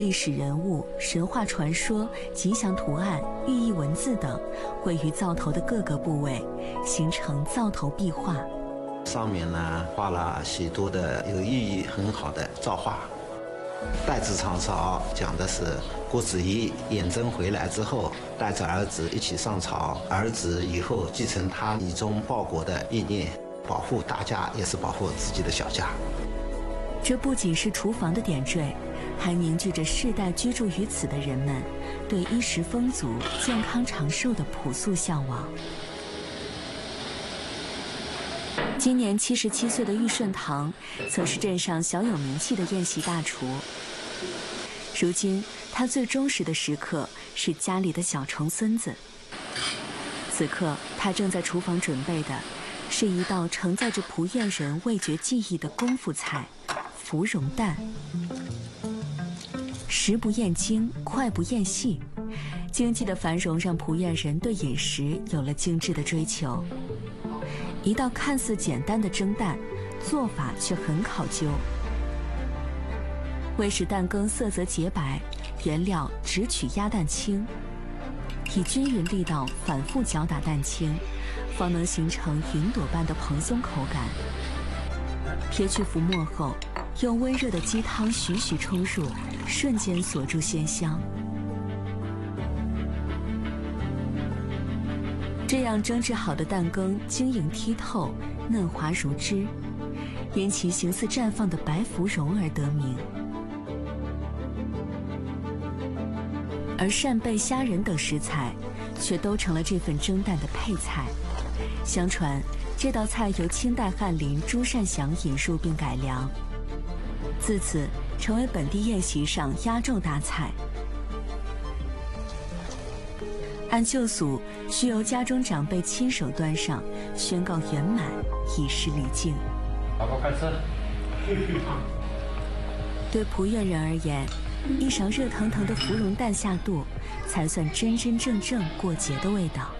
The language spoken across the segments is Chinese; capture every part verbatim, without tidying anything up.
历史人物、神话传说、吉祥图案、寓意文字等，绘于灶头的各个部位，形成灶头壁画。 上面呢画了许多的有寓意很好的造化。代字长朝讲的是郭子仪远征回来之后，带着儿子一起上朝，儿子以后继承他以忠报国的意念，保护大家也是保护自己的小家。 这不仅是厨房的点缀，还凝聚着世代居住于此的人们对衣食丰足、健康长寿的朴素向往。今年七十七岁的玉顺堂，曾是镇上小有名气的宴席大厨。如今，他最忠实的食客是家里的小重孙子。此刻，他正在厨房准备的是一道承载着蒲院人味觉记忆的功夫菜——芙蓉蛋。食不厌精，快不厌细，经济的繁荣让蒲院人对饮食有了精致的追求。一道看似简单的蒸蛋，做法却很考究。为使蛋羹色泽洁白，原料只取鸭蛋清，以均匀力道反复搅打蛋清，方能形成云朵般的蓬松口感。撇去浮沫后，用温热的鸡汤徐徐冲入，瞬间锁住鲜香。这样蒸制好的蛋羹晶莹剔透，嫩滑如脂，因其形似绽放的白芙蓉而得名。而扇贝、虾仁等食材，却都成了这份蒸蛋的配菜。相传，这道菜由清代翰林朱善祥引入并改良，自此成为本地宴席上压轴大菜。按旧俗，需由家中长辈亲手端上，宣告圆满，以示礼敬。 宝宝快吃。 对蒲院人而言，一勺热腾腾的芙蓉蛋下肚，才算真真正正过节的味道。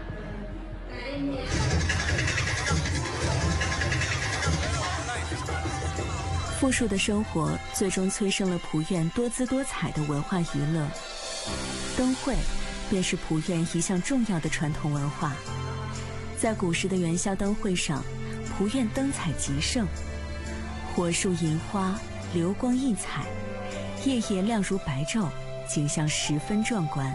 富庶的生活最终催生了蒲院多姿多彩的文化娱乐。灯会便是蒲院一项重要的传统文化。在古时的元宵灯会上，蒲院灯彩极盛，火树银花，流光溢彩，夜夜亮如白昼，景象十分壮观。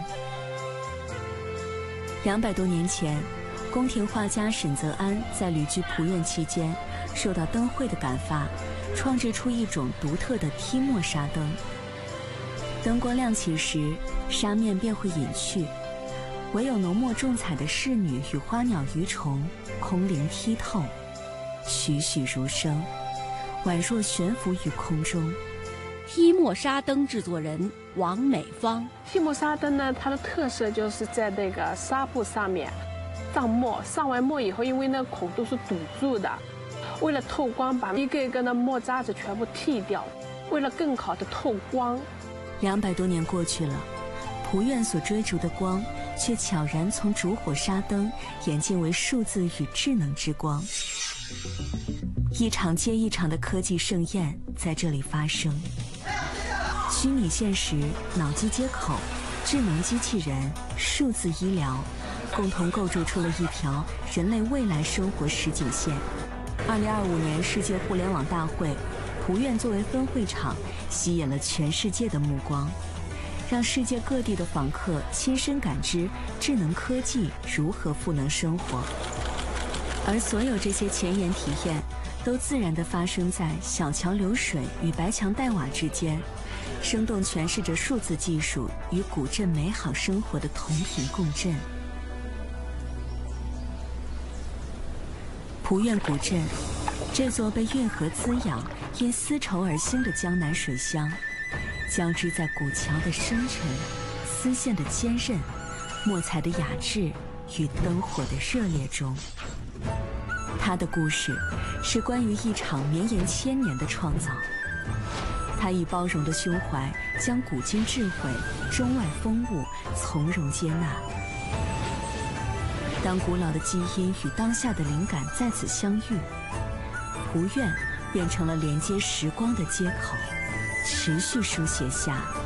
两百多年前，宫廷画家沈泽安在旅居蒲院期间，受到灯会的感发，创制出一种独特的剔墨纱灯。灯光亮起时，纱面便会隐去，唯有浓墨重彩的仕女与花鸟鱼虫空灵剔透，栩栩如生，宛若悬浮于空中。 剔墨纱灯制作人王美芳。 剔墨纱灯呢，它的特色就是在那个纱布上面上墨，上完墨以后，因为那孔都是堵住的，为了透光，把一个一个的墨渣子全部剔掉，为了更好的透光。 两百多年过去了，蒲院所追逐的光，却悄然从烛火纱灯演进为数字与智能之光。一场接一场的科技盛宴在这里发生，虚拟现实、脑机接口、智能机器人、数字医疗，共同构筑出了一条人类未来生活实景线。二零二五年世界互联网大会，蒲院作为分会场，吸引了全世界的目光，让世界各地的访客亲身感知智能科技如何赋能生活。而所有这些前沿体验，都自然地发生在小桥流水与白墙黛瓦之间，生动诠释着数字技术与古镇美好生活的同频共振。蒲院古镇，这座被运河滋养、因丝绸而兴的江南水乡，交织在古桥的深沉、丝线的坚韧、墨彩的雅致与灯火的热烈中。它的故事是关于一场绵延千年的创造。它以包容的胸怀，将古今智慧、中外风物从容接纳。当古老的基因与当下的灵感在此相遇，蒲院变成了连接时光的接口，持续书写下